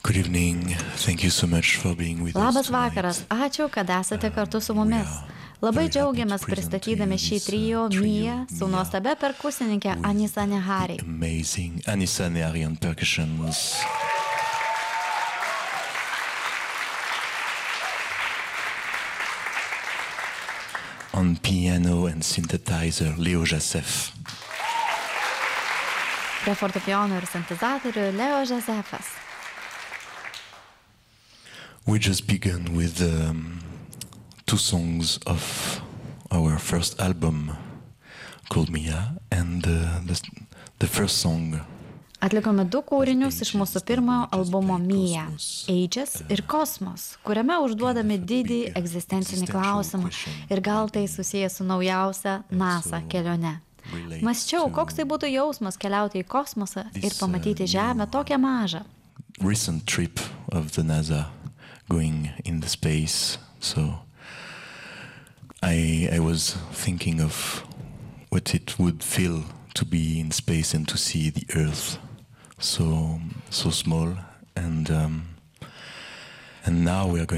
Good evening. Thank you so much for being with us Labas tonight. vakaras, ačiū, kad esate kartu su mumis. Labai džiaugiamės pristatydami šį trio Mia su nuostabia perkusininkė Anisa Nehari. Amazing Anisa Nehari on percussions. On piano and synthesizer, Leo Joseph. Prie fortepijono ir sintezatorių Leo Josephas. We just began with two songs of our first album called Mia, and the first song. Atlikome du kūrinius iš mūsų pirmojo albumo Mia, Ages ir Kosmos, kuriame užduodami didį egzistencinį klausimą ir gal tai susijęs su naujausia NASA kelione. Mąsčiau, koks tai būtų jausmas keliauti į kosmosą ir pamatyti Žemę tokią mažą. Recent trip of the NASA going in the space, so I was thinking of what it would feel to be in space and to see the Earth so small, and now we are going